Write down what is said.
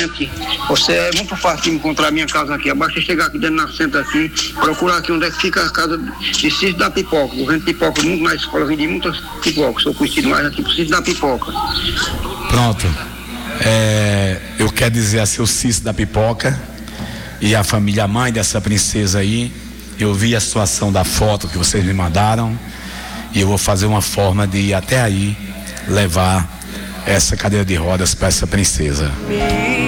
gente. Você é muito fácil de encontrar a minha casa aqui. Basta chegar aqui dentro da centro aqui, procurar aqui onde é que fica a casa de Cícero da Pipoca. Eu vendo pipoca muito na escola, vendi muitas pipocas. Sou conhecido mais aqui por Cícero da Pipoca. Pronto. Eu quero dizer a seu Cícero da Pipoca e a família, a mãe dessa princesa aí. Eu vi a situação da foto que vocês me mandaram e eu vou fazer uma forma de ir até aí levar essa cadeira de rodas para essa princesa.